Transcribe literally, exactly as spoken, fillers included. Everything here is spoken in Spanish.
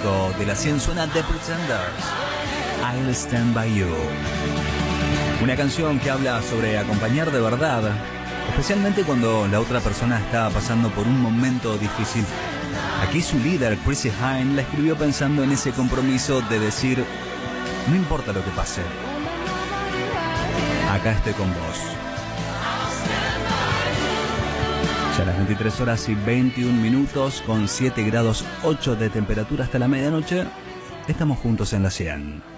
clásico de la cien suena The Pretenders, I'll Stand By You. Una canción que habla sobre acompañar de verdad, especialmente cuando la otra persona está pasando por un momento difícil. Aquí su líder, Chrissie Hynde, la escribió pensando en ese compromiso de decir, no importa lo que pase, acá estoy con vos. Ya a las veintitrés horas y veintiún minutos, con siete grados ocho de temperatura hasta la medianoche, estamos juntos en la cien.